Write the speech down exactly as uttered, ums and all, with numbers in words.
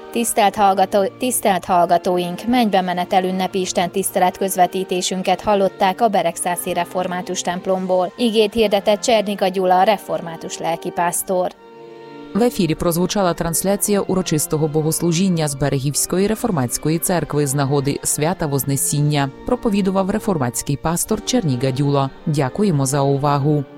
Tisztelt, hallgató, tisztelt hallgatóink, mennybemenetel ünnepi istentisztelet közvetítésünket hallották a Beregszászi Református templomból. Igét hirdetett Cserniga Gyula, református lelkipásztor. В ефірі прозвучала трансляція урочистого богослужіння з Берегівської реформатської церкви з нагоди свята Вознесіння. Проповідував реформатський пастор Черніга Дюла. Дякуємо за увагу.